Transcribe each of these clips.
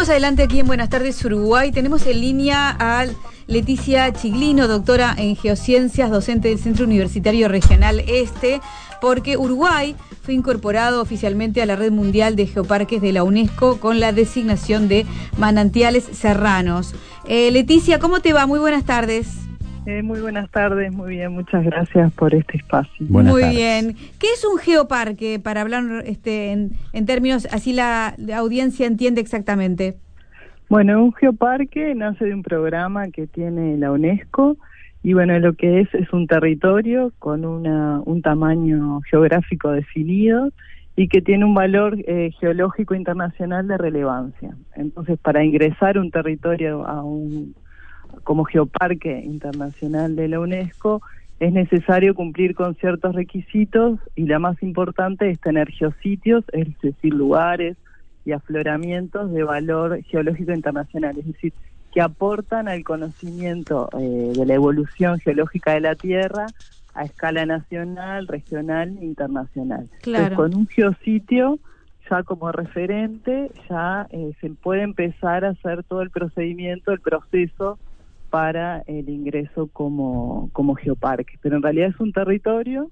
adelante aquí en Buenas Tardes Uruguay. Tenemos en línea a Leticia Chiglino, doctora en Geociencias, docente del Centro Universitario Regional Este, porque Uruguay fue incorporado oficialmente a la Red Mundial de Geoparques de la UNESCO con la designación de manantiales serranos. Leticia, ¿cómo te va? Muy buenas tardes. Muy buenas tardes, muy bien, muchas gracias por este espacio. Muy bien. ¿Qué es un geoparque? Para hablar en términos, así la audiencia entiende exactamente. Bueno, un geoparque nace de un programa que tiene la UNESCO y bueno, lo que es un territorio con un tamaño geográfico definido y que tiene un valor geológico internacional de relevancia. Entonces, para ingresar un territorio como geoparque internacional de la UNESCO, es necesario cumplir con ciertos requisitos y la más importante es tener geositios, es decir, lugares y afloramientos de valor geológico internacional, es decir, que aportan al conocimiento de la evolución geológica de la Tierra a escala nacional, regional e internacional. Claro. Entonces, con un geositio ya como referente, ya se puede empezar a hacer todo el procedimiento, el proceso para el ingreso como geoparque. Pero en realidad es un territorio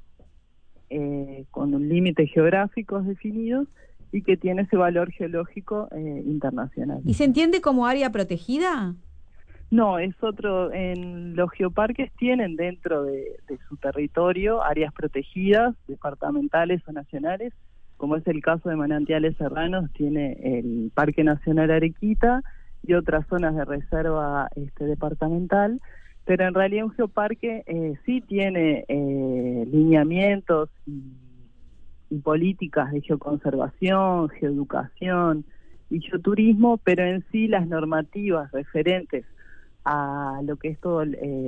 con un límites geográficos definidos y que tiene ese valor geológico internacional. ¿Y se entiende como área protegida? No, es otro. En los geoparques tienen dentro de su territorio áreas protegidas, departamentales o nacionales, como es el caso de Manantiales Serranos, tiene el Parque Nacional Arequita y otras zonas de reserva departamental, pero en realidad un geoparque sí tiene lineamientos y políticas de geoconservación, geoeducación y geoturismo, pero en sí las normativas referentes a lo que es todo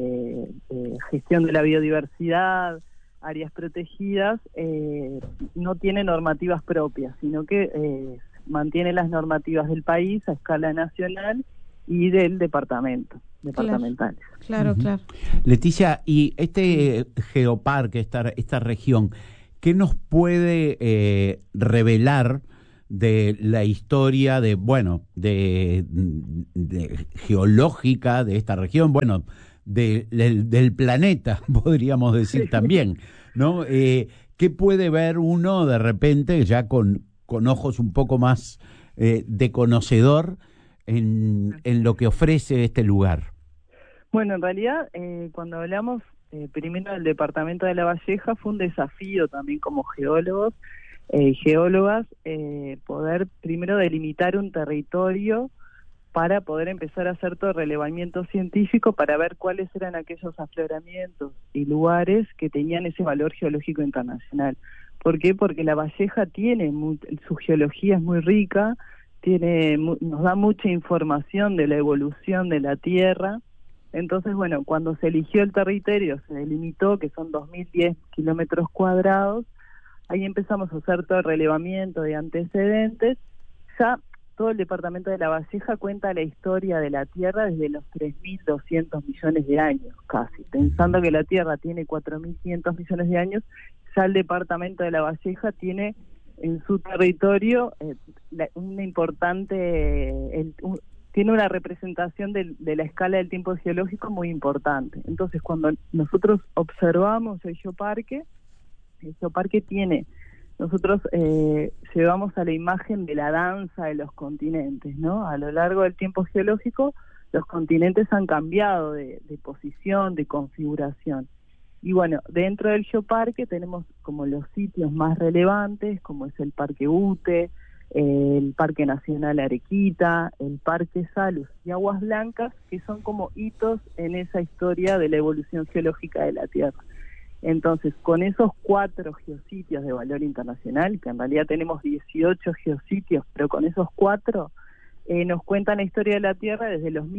gestión de la biodiversidad, áreas protegidas, no tiene normativas propias, sino que mantiene las normativas del país a escala nacional y del departamentales. Claro. Leticia, y este geoparque, esta región, ¿qué nos puede revelar de la historia de geológica de esta región, del planeta, podríamos decir también, ¿no? ¿Qué puede ver uno de repente ya con ojos un poco más de conocedor en lo que ofrece este lugar? Bueno, en realidad, cuando hablamos primero del departamento de La Valleja, fue un desafío también como geólogos y geólogas poder primero delimitar un territorio para poder empezar a hacer todo el relevamiento científico para ver cuáles eran aquellos afloramientos y lugares que tenían ese valor geológico internacional. ¿Por qué? Porque La Valleja tiene, su geología es muy rica, nos da mucha información de la evolución de la Tierra. Entonces, bueno, cuando se eligió el territorio, se delimitó que son 2.010 kilómetros cuadrados, ahí empezamos a hacer todo el relevamiento de antecedentes. Ya todo el departamento de La Valleja cuenta la historia de la Tierra desde los 3.200 millones de años, casi. Pensando que la Tierra tiene 4.500 millones de años, ya el departamento de La Valleja tiene en su territorio una importante... tiene una representación de la escala del tiempo geológico muy importante. Entonces, cuando nosotros observamos el geoparque tiene... Nosotros llevamos a la imagen de la danza de los continentes, ¿no? A lo largo del tiempo geológico, los continentes han cambiado de posición, de configuración. Y bueno, dentro del geoparque tenemos como los sitios más relevantes, como es el Parque UTE, el Parque Nacional Arequita, el Parque Salus y Aguas Blancas, que son como hitos en esa historia de la evolución geológica de la Tierra. Entonces, con esos 4 geositios de valor internacional, que en realidad tenemos 18 geositios, pero con esos 4 nos cuentan la historia de la Tierra desde los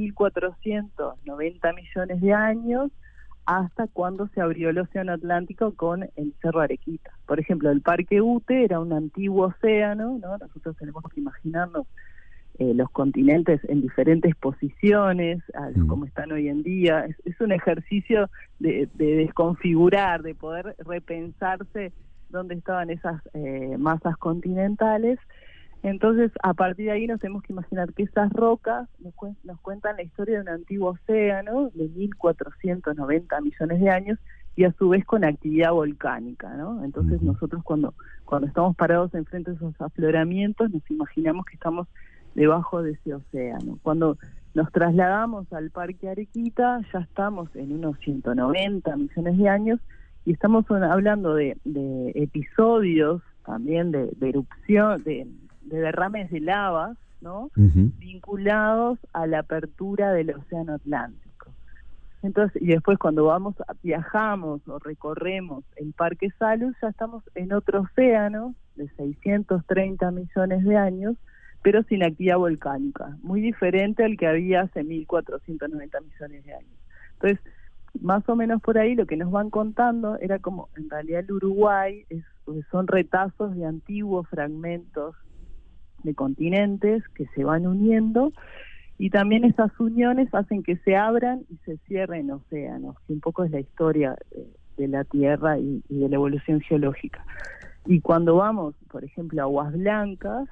1.490 millones de años hasta cuando se abrió el Océano Atlántico con el Cerro Arequita. Por ejemplo, el Parque UTE era un antiguo océano, ¿no? Nosotros tenemos que imaginarnos los continentes en diferentes posiciones, como están hoy en día. Es un ejercicio de desconfigurar, de poder repensarse dónde estaban esas masas continentales. Entonces, a partir de ahí nos tenemos que imaginar que esas rocas nos cuentan la historia de un antiguo océano de 1.490 millones de años y a su vez con actividad volcánica, ¿no? Entonces nosotros cuando estamos parados enfrente de esos afloramientos nos imaginamos que estamos debajo de ese océano. Cuando nos trasladamos al Parque Arequita ya estamos en unos 190 millones de años y estamos hablando de episodios también de erupción, de derrames de lavas, ¿no? Vinculados a la apertura del océano Atlántico. Entonces, y después cuando viajamos o recorremos el Parque Salus, ya estamos en otro océano de 630 millones de años, pero sin actividad volcánica, muy diferente al que había hace 1.490 millones de años. Entonces, más o menos por ahí lo que nos van contando era como, en realidad el Uruguay son retazos de antiguos fragmentos de continentes que se van uniendo, y también esas uniones hacen que se abran y se cierren océanos, que un poco es la historia de la Tierra y de la evolución geológica. Y cuando vamos, por ejemplo, a Aguas Blancas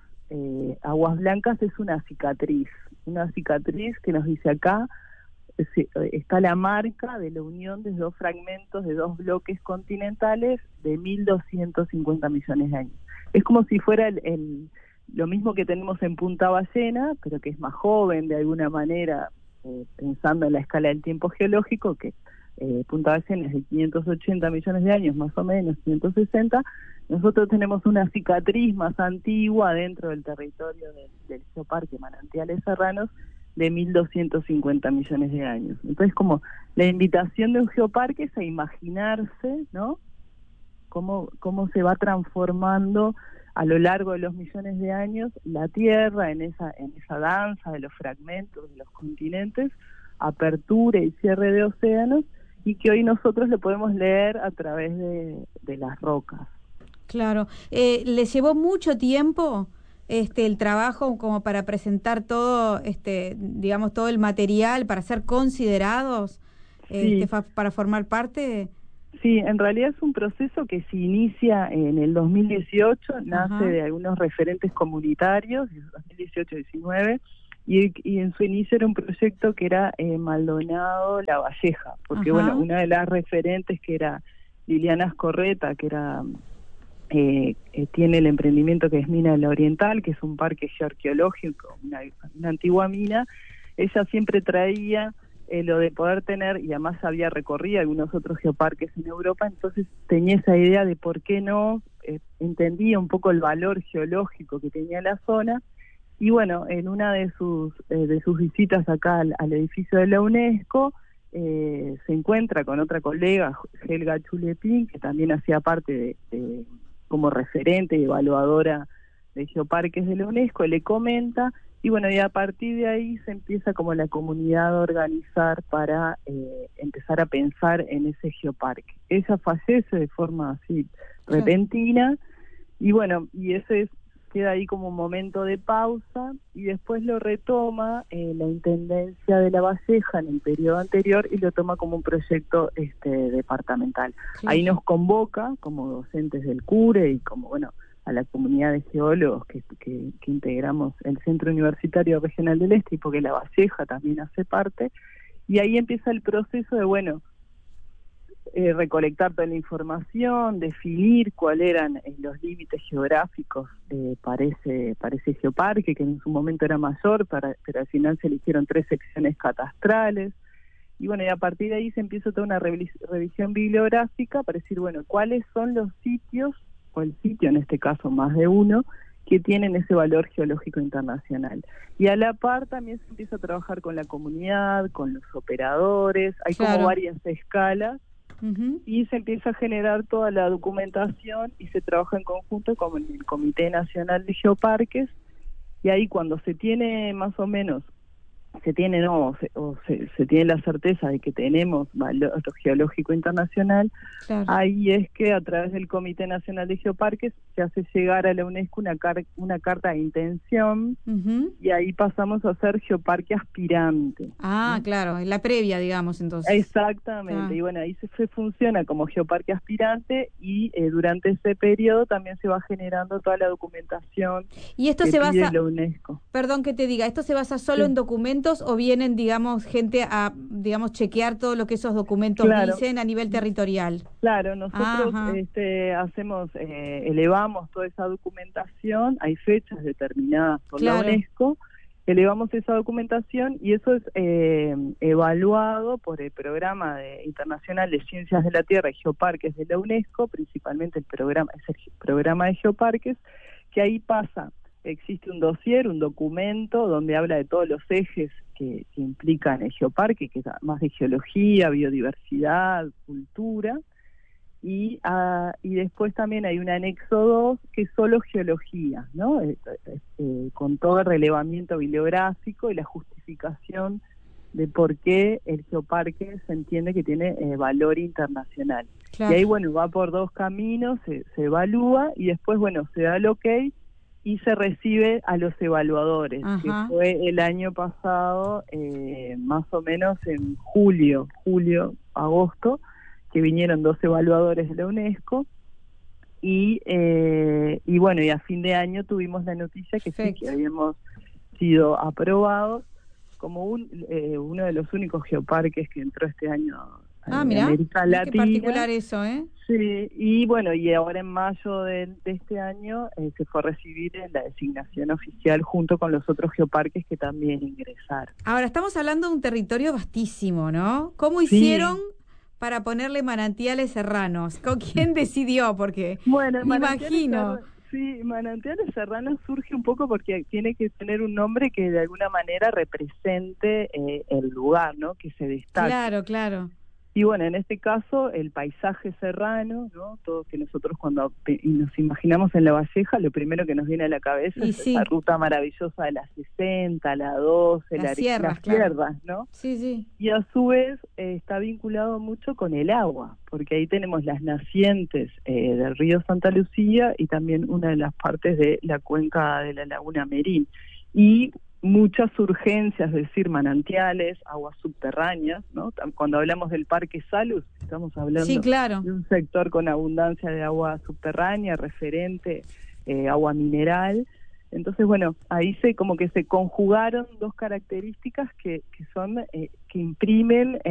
es una cicatriz que nos dice acá está la marca de la unión de dos fragmentos de dos bloques continentales de 1.250 millones de años. Es como si fuera lo mismo que tenemos en Punta Ballena, pero que es más joven de alguna manera, pensando en la escala del tiempo geológico, que Punta Ballena es de 580 millones de años, más o menos, 560. Nosotros tenemos una cicatriz más antigua dentro del territorio del Geoparque Manantiales Serranos de 1.250 millones de años. Entonces, como la invitación de un geoparque es a imaginarse, ¿no?, cómo se va transformando a lo largo de los millones de años la Tierra en esa danza de los fragmentos de los continentes, apertura y cierre de océanos, y que hoy nosotros lo podemos leer a través de las rocas. Claro. ¿Les llevó mucho tiempo el trabajo como para presentar todo, digamos, todo el material para ser considerados, sí, para formar parte? Sí, en realidad es un proceso que se inicia en el 2018, nace de algunos referentes comunitarios, 2018-19, y en su inicio era un proyecto que era Maldonado La Valleja, porque bueno, una de las referentes que era Liliana Ascorreta, que era tiene el emprendimiento que es Mina de la Oriental, que es un parque geoarqueológico, una antigua mina. Ella siempre traía lo de poder tener, y además había recorrido algunos otros geoparques en Europa, entonces tenía esa idea de por qué no, entendía un poco el valor geológico que tenía la zona, y bueno, en una de sus visitas acá al edificio de la UNESCO, se encuentra con otra colega, Helga Chulepín, que también hacía parte de como referente y evaluadora de geoparques de la UNESCO, le comenta, y bueno, y a partir de ahí se empieza como la comunidad a organizar para empezar a pensar en ese geoparque. Ella fallece de forma así repentina, y bueno, y ese queda ahí como un momento de pausa, y después lo retoma la Intendencia de La Valleja en el periodo anterior, y lo toma como un proyecto departamental. Ahí nos convoca como docentes del CURE y como, bueno, a la comunidad de geólogos que integramos el Centro Universitario Regional del Este, y porque La Valleja también hace parte, y ahí empieza el proceso de, bueno, recolectar toda la información, definir cuáles eran los límites geográficos para ese geoparque, que en su momento era mayor, pero al final se le hicieron 3 secciones catastrales, y bueno, y a partir de ahí se empieza toda una revisión bibliográfica para decir, bueno, cuáles son los sitios, o el sitio en este caso más de uno, que tienen ese valor geológico internacional. Y a la par también se empieza a trabajar con la comunidad, con los operadores, hay como varias escalas, y se empieza a generar toda la documentación y se trabaja en conjunto con el Comité Nacional de Geoparques, y ahí cuando se tiene más o menos se tiene se tiene la certeza de que tenemos valor geológico internacional, Claro. ahí es que a través del Comité Nacional de Geoparques se hace llegar a la UNESCO una carta de intención, Ujú. y ahí pasamos a ser geoparque aspirante. Ah, claro, la previa, digamos, entonces. Exactamente, Ah. y bueno, ahí se funciona como geoparque aspirante, y durante ese periodo también se va generando toda la documentación Y esto que se pide basa, la UNESCO. perdón que te diga, ¿esto se basa solo Sí. en documentos o vienen, digamos, gente a, digamos, chequear todo lo que esos documentos Claro. dicen a nivel territorial? Claro, nosotros Ajá. hacemos, elevamos toda esa documentación, hay fechas determinadas por la Claro. UNESCO, elevamos esa documentación y eso es evaluado por el Programa Internacional de Ciencias de la Tierra y Geoparques de la UNESCO, principalmente es el programa de geoparques, que ahí pasa, existe un dossier, un documento donde habla de todos los ejes que implican el geoparque, que es más de geología, biodiversidad, cultura, y después también hay un anexo 2 que es solo geología, ¿no? Con todo el relevamiento bibliográfico y la justificación de por qué el geoparque se entiende que tiene valor internacional. Claro. Y ahí, bueno, va por dos caminos, se evalúa y después, bueno, se da el ok y se recibe a los evaluadores, Ajá. que fue el año pasado, más o menos en julio, agosto, que vinieron 2 evaluadores de la UNESCO, y bueno, y a fin de año tuvimos la noticia que sí, Perfecto. que habíamos sido aprobados como uno de los únicos geoparques que entró este año Ah, en mirá, América mirá qué Latina. particular eso, ¿eh? Sí, y bueno, y ahora en mayo de este año se fue a recibir en la designación oficial junto con los otros geoparques que también ingresaron. Ahora, estamos hablando de un territorio vastísimo, ¿no? ¿Cómo Sí. hicieron para ponerle manantiales serranos? ¿Con quién decidió? Porque Bueno, me imagino. Manantiales Serranos surge un poco porque tiene que tener un nombre que de alguna manera represente el lugar, ¿no? Que se destaque. Claro, claro. Y bueno, en este caso, el paisaje serrano, ¿no? Todo que nosotros cuando nos imaginamos en La Valleja, lo primero que nos viene a la cabeza Y es sí. esa ruta maravillosa de la 60, la 12, Las sierras, claro. sierras, ¿no? Sí, sí. Y a su vez está vinculado mucho con el agua, porque ahí tenemos las nacientes del río Santa Lucía y también una de las partes de la cuenca de la laguna Merín. Y muchas urgencias, es decir, manantiales, aguas subterráneas, ¿no? Cuando hablamos del Parque Salus, estamos hablando Sí, claro. de un sector con abundancia de agua subterránea, referente, agua mineral. Entonces, bueno, ahí como que se conjugaron dos características que son, que imprimen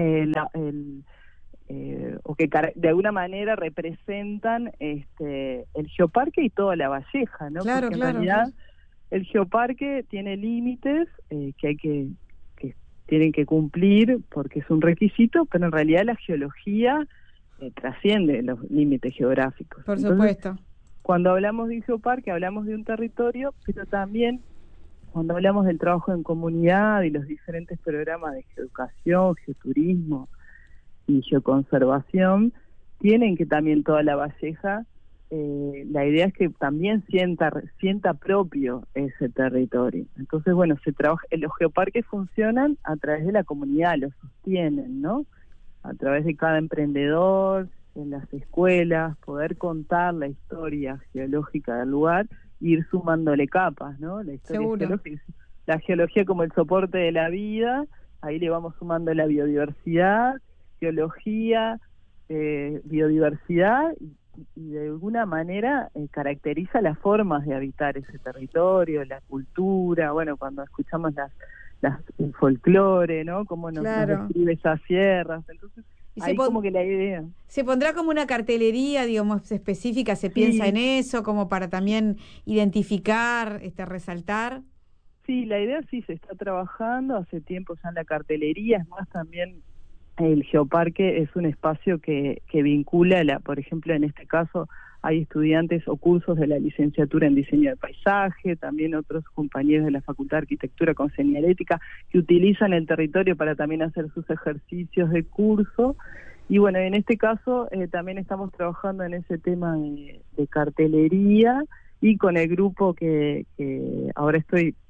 o que de alguna manera representan el geoparque y toda La Valleja, ¿no? Claro, porque claro, en realidad claro. el geoparque tiene límites que tienen que cumplir porque es un requisito, pero en realidad la geología trasciende los límites geográficos. Por Entonces, supuesto. cuando hablamos de un geoparque hablamos de un territorio, pero también cuando hablamos del trabajo en comunidad y los diferentes programas de geoeducación, geoturismo y geoconservación, tienen que también toda La Valleja, la idea es que también sienta propio ese territorio. Entonces, bueno, los geoparques funcionan a través de la comunidad, lo sostienen, ¿no? A través de cada emprendedor, en las escuelas, poder contar la historia geológica del lugar e ir sumándole capas, ¿no? La historia Seguro. geológica, la geología como el soporte de la vida, ahí le vamos sumando la biodiversidad, geología, biodiversidad, y de alguna manera caracteriza las formas de habitar ese territorio, la cultura, bueno, cuando escuchamos el folclore, ¿no? Cómo nos describe esas sierras. Entonces, ahí como que la idea. ¿Se pondrá como una cartelería, digamos, específica? ¿Se piensa en eso como para también identificar, resaltar? Sí, la idea sí se está trabajando, hace tiempo ya en la cartelería, es más también el geoparque es un espacio que vincula, por ejemplo, en este caso hay estudiantes o cursos de la licenciatura en diseño de paisaje, también otros compañeros de la Facultad de Arquitectura con señalética que utilizan el territorio para también hacer sus ejercicios de curso. Y bueno, en este caso también estamos trabajando en ese tema de cartelería y con el grupo que ahora estoy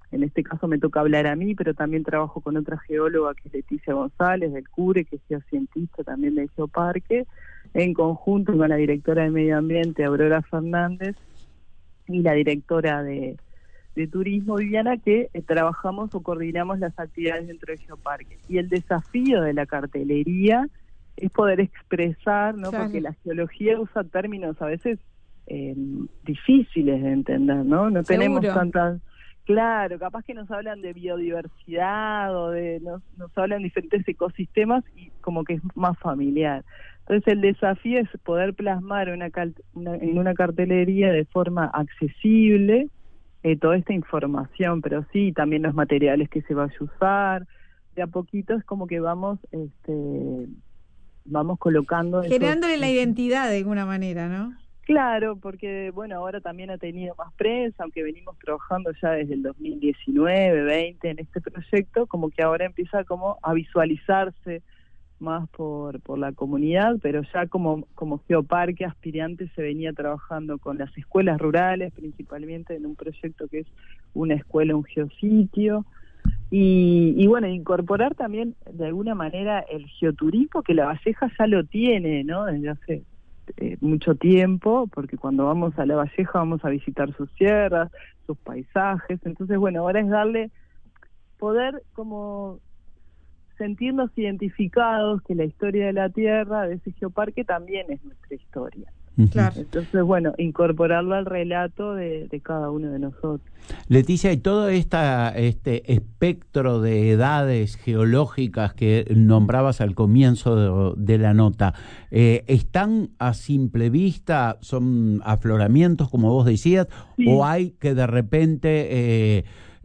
en este caso me toca hablar a mí, pero también trabajo con otra geóloga que es Leticia González del CURE, que es geocientista también del Geoparque, en conjunto con la directora de Medio Ambiente, Aurora Fernández, y la directora de Turismo, Viviana, que trabajamos o coordinamos las actividades dentro del Geoparque. Y el desafío de la cartelería es poder expresar, ¿no? Claro. Porque la geología usa términos a veces difíciles de entender, ¿no? No tenemos tantas... Claro, capaz que nos hablan de biodiversidad o nos hablan de diferentes ecosistemas y como que es más familiar. Entonces el desafío es poder plasmar en una cartelería de forma accesible toda esta información, pero sí, también los materiales que se vaya a usar. De a poquito es como que vamos colocando... Generándole la identidad de alguna manera, ¿no? Claro, porque bueno, ahora también ha tenido más prensa, aunque venimos trabajando ya desde el 2019, 20 en este proyecto, como que ahora empieza como a visualizarse más por la comunidad, pero ya como Geoparque aspirante se venía trabajando con las escuelas rurales, principalmente en un proyecto que es una escuela, un geositio, y bueno, incorporar también de alguna manera el geoturismo, que La Valleja ya lo tiene, ¿no? Desde hace mucho tiempo, porque cuando vamos a La Valleja vamos a visitar sus sierras, sus paisajes, entonces bueno, ahora es poder como sentirnos identificados, que la historia de la tierra, de ese geoparque, también es nuestra historia. Claro. Entonces, bueno, incorporarlo al relato de cada uno de nosotros. Leticia, y todo este espectro de edades geológicas que nombrabas al comienzo de la nota, ¿están a simple vista, son afloramientos, como vos decías, sí, o hay que de repente,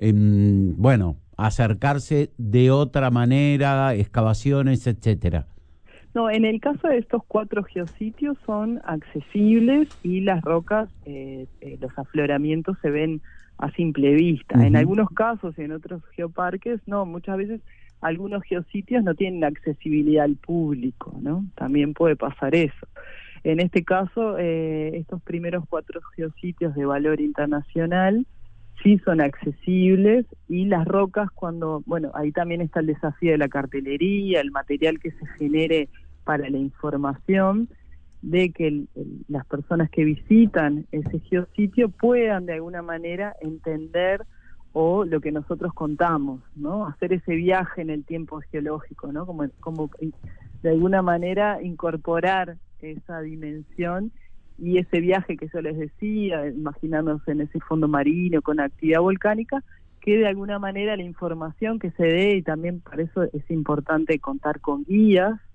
acercarse de otra manera, excavaciones, etcétera? No, en el caso de estos 4 geositios son accesibles y las rocas, los afloramientos se ven a simple vista. Uh-huh. En algunos casos y en otros geoparques, no, muchas veces algunos geositios no tienen accesibilidad al público, ¿no? También puede pasar eso. En este caso, estos primeros 4 geositios de valor internacional sí son accesibles, y las rocas ahí también está el desafío de la cartelería, el material que se genere para la información, de que las personas que visitan ese geositio puedan de alguna manera entender o lo que nosotros contamos, ¿no? Hacer ese viaje en el tiempo geológico, ¿no? Como de alguna manera incorporar esa dimensión y ese viaje que yo les decía, imaginándose en ese fondo marino con actividad volcánica, que de alguna manera la información que se dé, y también por eso es importante contar con guías,